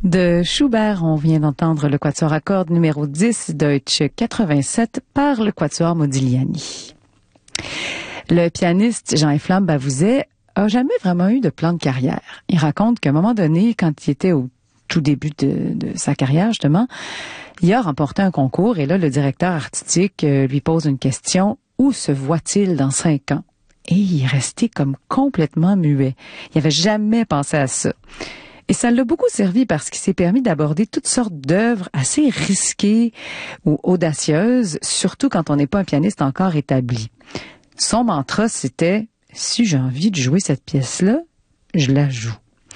De Schubert, on vient d'entendre le quatuor à cordes numéro 10, Deutsch 87, par le quatuor Modigliani. Le pianiste Jean-Eflamme Bavouzet a jamais vraiment eu de plan de carrière. Il raconte qu'à un moment donné, quand il était au tout début de sa carrière, justement, il a remporté un concours et là, le directeur artistique lui pose une question. Où se voit-il dans 5 ans? Et il est resté comme complètement muet. Il n'avait jamais pensé à ça. Et ça l'a beaucoup servi parce qu'il s'est permis d'aborder toutes sortes d'œuvres assez risquées ou audacieuses, surtout quand on n'est pas un pianiste encore établi. Son mantra, c'était « Si j'ai envie de jouer cette pièce-là, je la joue ».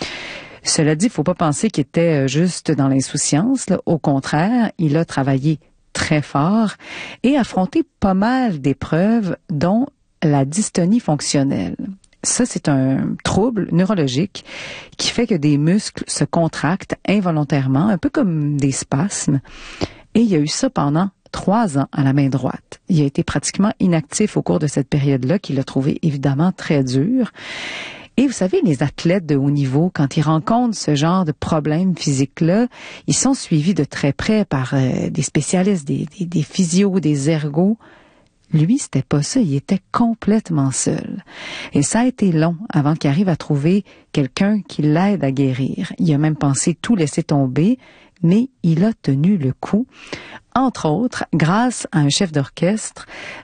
Cela dit, il ne faut pas penser qu'il était juste dans l'insouciance. Là. Au contraire, il a travaillé très fort et affronté pas mal d'épreuves, dont la dystonie fonctionnelle. Ça, c'est un trouble neurologique qui fait que des muscles se contractent involontairement, un peu comme des spasmes. Et il y a eu ça pendant 3 ans à la main droite. Il a été pratiquement inactif au cours de cette période-là, qu'il a trouvé évidemment très dur. Et vous savez, les athlètes de haut niveau, quand ils rencontrent ce genre de problème physique-là, ils sont suivis de très près par des spécialistes, des physios, des ergos. Lui, c'était pas ça, il était complètement seul. Et ça a été long avant qu'il arrive à trouver quelqu'un qui l'aide à guérir. Il a même pensé tout laisser tomber, mais il a tenu le coup. Entre autres, grâce à un chef d'orchestre,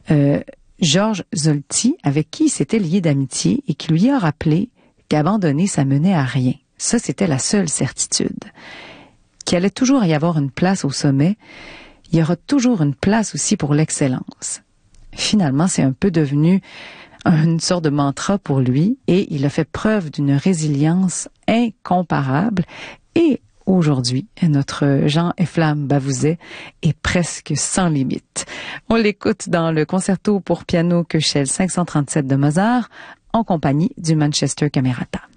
Georges Zolti, avec qui il s'était lié d'amitié et qui lui a rappelé qu'abandonner, ça menait à rien. Ça, c'était la seule certitude. Qu'il allait toujours y avoir une place au sommet, il y aura toujours une place aussi pour l'excellence. Finalement, c'est un peu devenu une sorte de mantra pour lui et il a fait preuve d'une résilience incomparable et aujourd'hui, notre Jean-Eflamme Bavouzet est presque sans limite. On l'écoute dans le concerto pour piano Köchel 537 de Mozart en compagnie du Manchester Camerata.